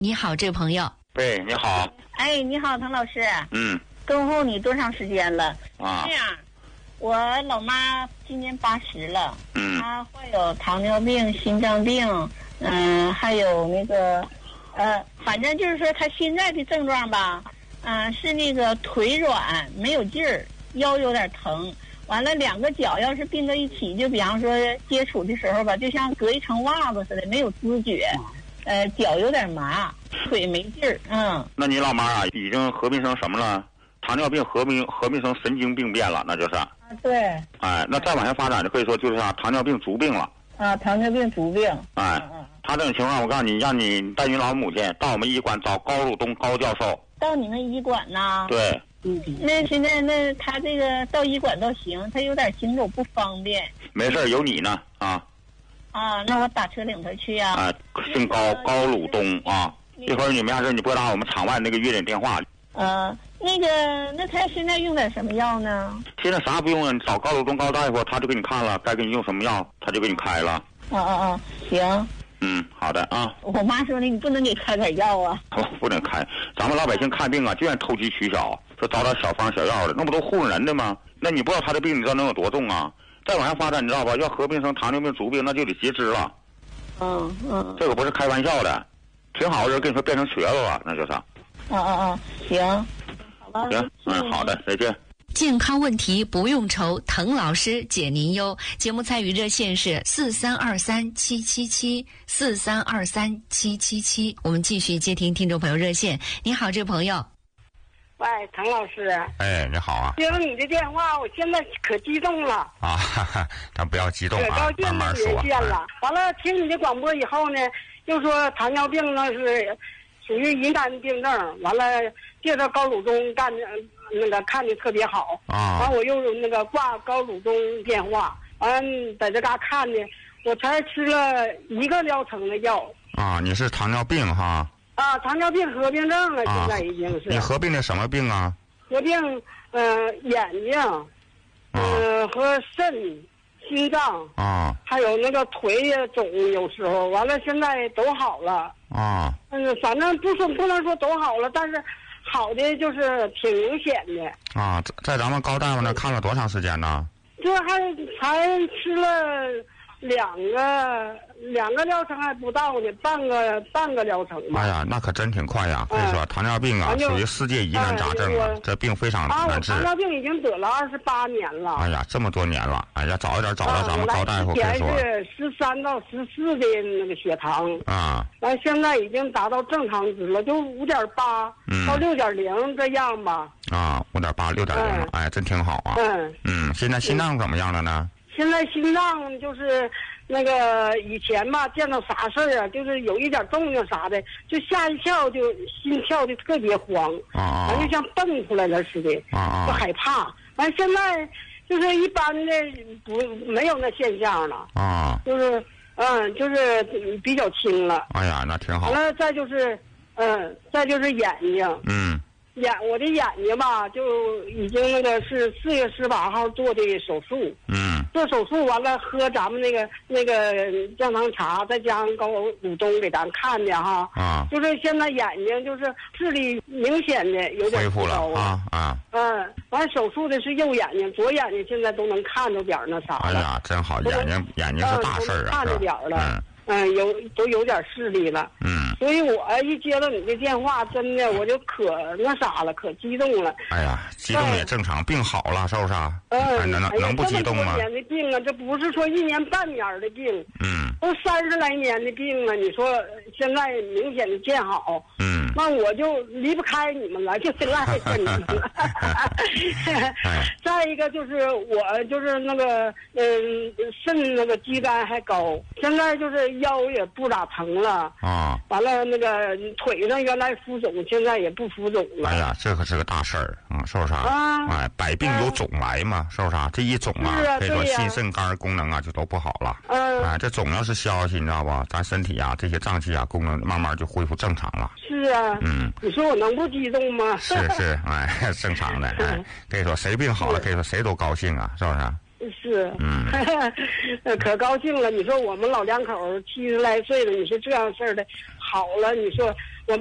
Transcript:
你好，这位朋友。 喂，你好。 哎，你好，滕老师。 恭候你多长时间了？ 啊。 这样，我老妈今年80了。她患有糖尿病、心脏病，还有那个，反正就是说她现在的症状吧，是那个腿软，没有劲儿，腰有点疼。完了，两个脚要是并到一起，就比方说接触的时候吧，就像隔一层袜子似的，没有知觉。脚有点麻，腿没劲儿。 那你老妈啊，已经合并成什么了？糖尿病合并成神经病变了，那就是。 对。 哎，那再往下发展就可以说就是糖尿病足病了。 糖尿病足病。 哎。他这种情况，我告诉你，让你带你老母亲到我们医馆找高鲁东高教授。 到你们医馆呢？ 对。 那现在他这个到医馆倒行，他有点行走不方便。 没事，有你呢那我打车领他去呀。 姓高鲁东啊。一会儿你们要是你拨打我们场外那个预诊电话。 那他现在用点什么药呢？ 现在啥不用了，你找高鲁东高大夫，他就给你看了，该给你用什么药，他就给你开了。 行。 好的啊。 我妈说你不能给开点药啊。 不能开，咱们老百姓看病啊，就愿投机取巧，说找点小方小药的，那不都糊弄人的吗？那你不知道他的病，你知道能有多重啊？再往下发展，你知道吧？要合并成糖尿病足病，那就得截肢了。这个不是开玩笑的，挺好的人跟你说变成瘸子了，那就是。 行。好吧。 行，好的，再见。 健康问题不用愁，滕老师解您忧。节目参与热线是4323777743237777。我们继续接听听众朋友热线。你好，这位朋友。 喂，滕老师。 哎，你好啊。 接了你的电话，我现在可激动了。 咱不要激动啊， 可高兴慢慢说。 连线了。完了，听你的广播以后呢，又说糖尿病那是属于疑难病症。完了，介绍高鲁东看的特别好。完我又那个挂高鲁东电话，完在这嘎看呢，我才吃了1个疗程的药。 你是糖尿病哈？ 糖尿病合并症了，现在已经是。 你合并的什么病啊？ 合并眼睛，和肾、心脏还有那个腿也肿，有时候完了，现在都好了。反正不能说都好了，但是好的就是挺明显的。 在咱们高大夫那看了多长时间呢？ 这才吃了两个疗程还不到呢，半个疗程吧。 哎呀，那可真挺快呀！可以说糖尿病啊，属于世界疑难杂症了，这病非常难治。 我糖尿病已经得了28年了。 哎呀，这么多年了！哎呀，早一点找到咱们高大夫，可以说。 是13到14的那个血糖。完现在已经达到正常值了，就5.8到6.0这样吧。5.8、6.0， 哎，真挺好啊。现在心脏怎么样了呢？ 现在心脏就是那个以前吧，见到啥事儿啊，就是有一点动静啥的，就吓一跳，就心跳的特别慌，完就像蹦出来了似的，就害怕。完现在就是一般的没有那现象了，就是比较轻了。 哎呀，那挺好。 完了再就是眼睛。我的眼睛吧，就已经那个是4月18号做的手术。做手术完了，喝咱们那个降糖茶，再加上高鲁东给咱看的哈。就是现在眼睛就是视力明显的有点恢复了完手术的是右眼睛，左眼睛现在都能看着点那啥了。 哎呀，真好，眼睛是大事啊， 看着点了。都有点视力了。所以我一接到你的电话，真的我就可那啥了，可激动了。 哎呀，激动也正常，病好了是不是？能不激动吗？ 这么多年的病啊，这不是说1年半年的病。都30来年的病了，你说现在明显的见好。那我就离不开你们了，就是赖着你们了。再一个就是我就是那个肾那个肌酐还高，现在就是腰也不咋疼了。完了那个腿上原来浮肿，现在也不浮肿了。 哎呀，这可是个大事儿是不是？百病由肿来嘛，是不是？这一肿可以说心肾肝功能就都不好了。这肿要是消下去，你知道不？咱身体这些脏器功能慢慢就恢复正常了。 是啊。你说我能不激动吗？ 是，正常的。可以说谁病好了，可以说谁都高兴啊，是不是？ 是。可高兴了。你说我们老两口70来岁了，你说这样事儿的好了，你说